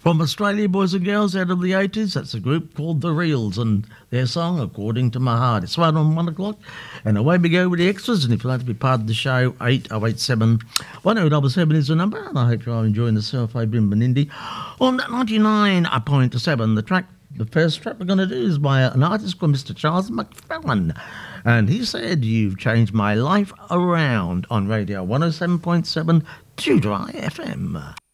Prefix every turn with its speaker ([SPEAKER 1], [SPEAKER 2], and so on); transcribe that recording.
[SPEAKER 1] From Australia, boys and girls, out of the 80s, that's a group called The Reels and their song, According to My Heart. It's right on 1 o'clock, and away we go with the extras. And if you'd like to be part of the show, 8087 1077 is the number, and I hope you're enjoying yourself over in Benindi. On 99.7, the first track we're going to do is by an artist called Mr. Charles McFarlane. And he said, "You've changed my life around," on radio 107.7 2 Dry FM.